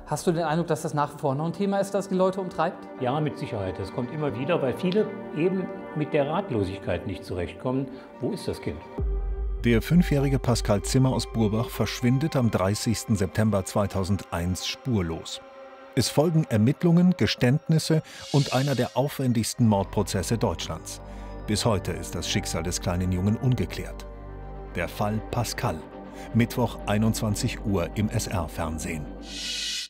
Hast du den Eindruck, dass das nach wie vor noch ein Thema ist, das die Leute umtreibt? Ja, mit Sicherheit. Das kommt immer wieder, weil viele eben mit der Ratlosigkeit nicht zurechtkommen. Wo ist das Kind? Der 5-jährige Pascal Zimmer aus Burbach verschwindet am 30. September 2001 spurlos. Es folgen Ermittlungen, Geständnisse und einer der aufwendigsten Mordprozesse Deutschlands. Bis heute ist das Schicksal des kleinen Jungen ungeklärt. Der Fall Pascal. Mittwoch 21 Uhr im SR-Fernsehen.